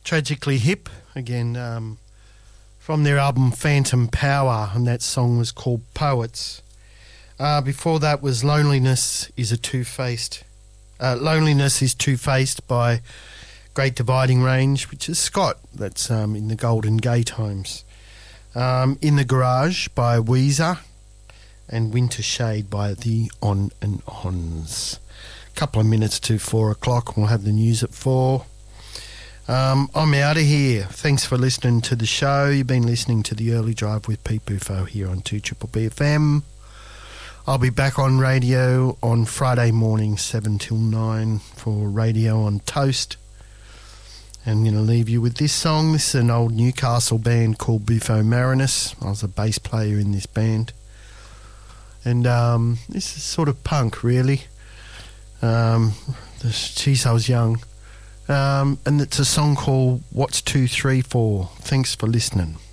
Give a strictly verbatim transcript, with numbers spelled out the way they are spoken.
Tragically Hip, again, um, from their album Phantom Power, and that song was called Poets. Uh, before that was Loneliness is a Two-Faced... Uh, Loneliness is Two-Faced by Great Dividing Range, which is Scott, that's um, in the Golden Gate Homes. Um, In the Garage by Weezer, and Winter Shade by the On and Ons. A couple of minutes to four o'clock, we'll have the news at four. Um, I'm out of here. Thanks for listening to the show. You've been listening to The Early Drive with Pete Buffo here on two B B F M. I'll be back on radio on Friday morning, seven till nine, for Radio on Toast. I'm going to leave you with this song. This is an old Newcastle band called Buffo Marinus. I was a bass player in this band. And um, this is sort of punk, really. Um, geez, I was young. Um, and it's a song called What's Two, Three, Four. Thanks for listening.